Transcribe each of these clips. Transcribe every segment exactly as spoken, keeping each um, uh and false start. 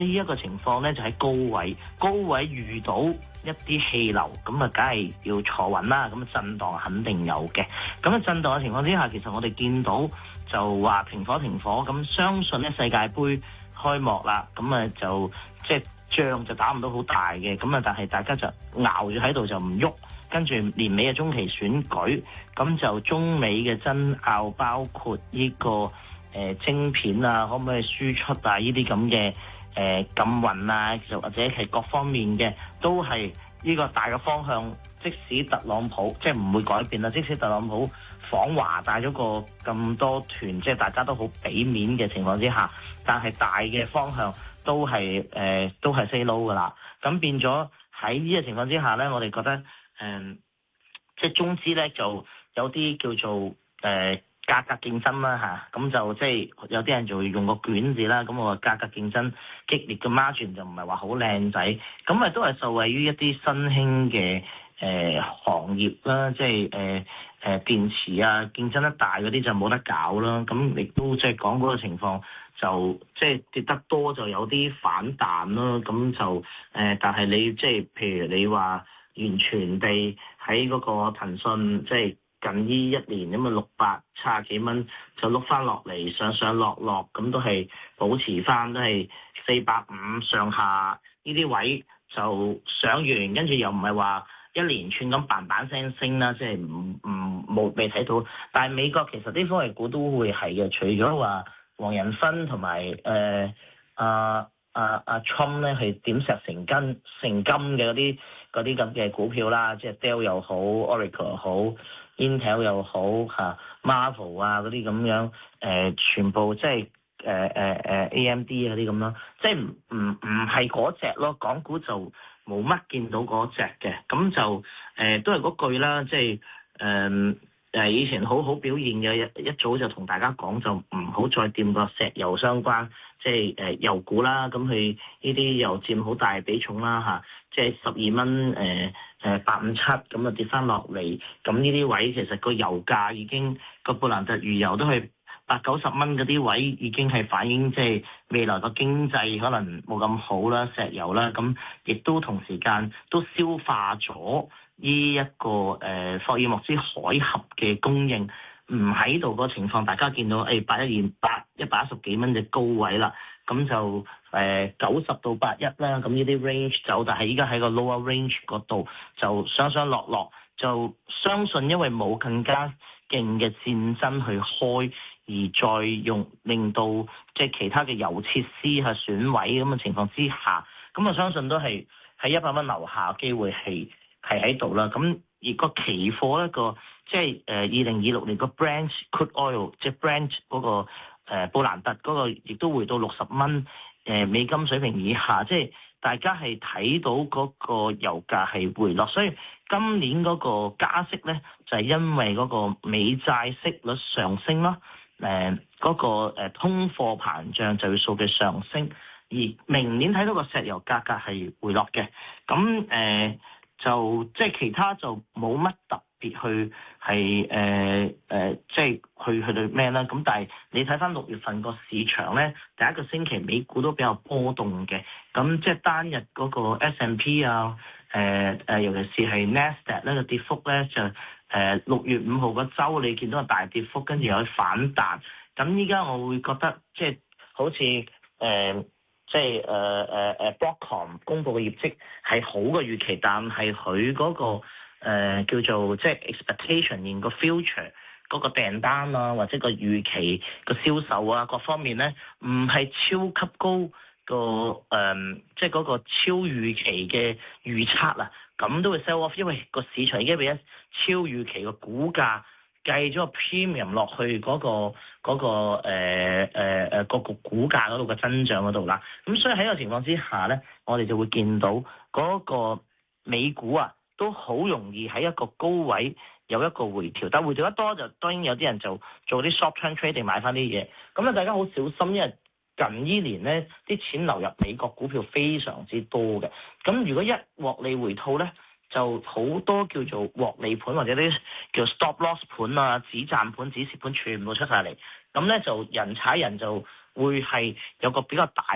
呢一個情況咧就喺高位，高位遇到一啲氣流，咁啊，梗係要坐穩啦。咁震盪肯定有嘅。咁啊，震盪嘅情況之下，其實我哋見到就話停火停火，咁相信咧世界盃開幕啦，咁啊就即係仗就打唔到好大嘅，咁啊但係大家就熬住喺度就唔喐，跟住年尾嘅中期選舉，咁就中美嘅爭拗，包括呢、這個誒、呃、晶片啊，可唔可以輸出啊？呢啲咁嘅。誒、呃、禁運啊，就或者係各方面嘅，都係呢個大嘅方向。即使特朗普即係唔會改變啦，即使特朗普訪華帶咗個咁多團，即係大家都好俾面嘅情況之下，但係大嘅方向都係誒、呃、都係 say no 噶啦。咁變咗喺呢個情況之下咧，我哋覺得誒、呃、即係中資咧就有啲叫做誒。呃價格競爭啦嚇，咁就即係有啲人就會用個卷字啦，咁我價格競爭激烈嘅 margin 就唔係話好靚仔，咁咪都係受惠於一啲新興嘅誒行業啦，即係誒誒電池啊，競爭得大嗰啲就冇得搞啦，咁亦都即係講嗰個情況就即係跌得多就有啲反彈啦，咁就誒、呃，但係你即係譬如你話完全地喺嗰個騰訊即係。近呢一年咁啊，六百七十幾蚊就碌翻落嚟，上上落落咁都係保持翻，都係四百五上下呢啲位就上完，跟住又唔係話一連串咁嘭嘭聲升啦，即係唔唔冇未睇到。但係美國其實啲科技股都會係嘅，除咗話黃仁勳同埋誒阿阿阿 Trump 咧係點石成金成金嘅嗰啲嗰啲咁嘅股票啦，即係 Dell 又好 ，Oracle 又好。Intel 又好嚇 Marvel 啊嗰啲咁樣，誒、呃、全部即係誒誒誒 A M D 嗰啲咁咯，即係唔唔唔係嗰隻咯，港股就冇乜見到嗰隻嘅，咁就誒、呃、都係嗰句啦，即係誒誒以前好好表現嘅一一早就同大家講，就唔好再掂個石油相關，即係誒油股啦，咁佢呢啲又佔好大比重啦嚇，即係十二蚊誒。誒八五七咁啊跌翻落嚟，咁呢啲位其實個油價已經個布蘭特原油都係八九十蚊嗰啲位，已經係反映即係未來個經濟可能冇咁好啦，石油啦，咁亦都同時間都消化咗呢一個誒霍爾木茲海峽嘅供應唔喺度個情況，大家見到誒八一二八一百一十幾蚊嘅高位啦。咁就誒九十到八一啦，咁呢啲 range 走，但係依家喺個 lower range 嗰度就上上落落，就相信因為冇更加勁嘅戰爭去開，而再用令到即係其他嘅油設施係損毀咁嘅情況之下，咁我相信都係喺一百蚊樓下機會係係喺度啦。咁而個期貨咧個即係誒二零二六年個 Brent crude oil 即係 Brent 嗰個。誒布蘭特嗰個亦都回到六十蚊誒美金水平以下，即係大家係睇到嗰個油價係回落，所以今年嗰個加息咧就係因為嗰個美債息率上升咯，誒嗰個誒通貨膨脹就業數據上升，而明年睇到個石油價格係回落嘅，咁誒就即係其他就冇乜特別去係誒誒，即係去去到咩啦？咁但係你睇翻六月份個市場咧，第一個星期美股都比較波動嘅。咁即係單日嗰個 S and P 啊，誒、呃、誒，尤其是係 Nasdaq 咧個跌幅咧，就誒六月五號嗰週你見到個大跌幅，跟住有反彈。咁依家我會覺得即係好似誒。呃即係誒誒誒 Broadcom 公佈嘅業績係好嘅預期，但係佢嗰個、呃、叫做即係 expectation in 個 future 嗰個訂單啊，或者個預期個銷售啊各方面咧，唔係超級高個誒、呃，即係嗰個超預期嘅預測啊，咁都會 sell off，因為個市場已經俾一超預期嘅股價。計咗個 premium 落去嗰、那個嗰、那個誒誒誒個個股價嗰度嘅增長嗰度啦，咁所以喺個情況之下咧，我哋就會見到嗰個美股啊，都好容易喺一個高位有一個回調，但係回調得多就當然有啲人就做啲 short term trading 買翻啲嘢，咁咧大家好小心，因為近呢年咧啲錢流入美國股票非常之多嘅，咁如果一獲利回吐咧。就好多叫做獲利盤或者啲叫 stop loss 盤啊、止賺盤、止蝕盤全部出晒嚟，咁咧就人踩人就會係有個比較大嘅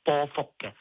波幅嘅。